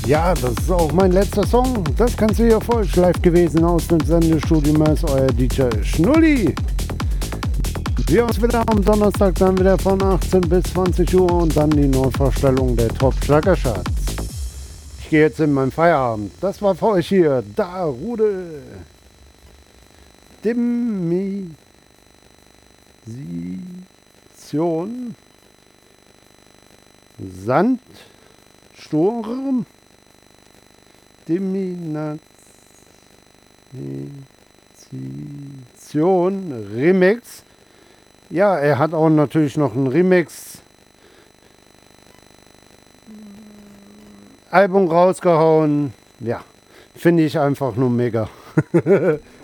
Ja, das ist auch mein letzter Song. Das kannst du hier voll live gewesen aus dem Sendestudio Mess, euer DJ Schnulli. Wir uns wieder am Donnerstag dann wieder von 18 bis 20 Uhr und dann die Neuvorstellung der Top Schlager Charts. Ich gehe jetzt in meinen Feierabend. Das war für euch hier, da Rudel. Demisition. Sandsturm. Demination Remix. Ja, er hat auch natürlich noch ein Remix-Album rausgehauen. Ja, finde ich einfach nur mega.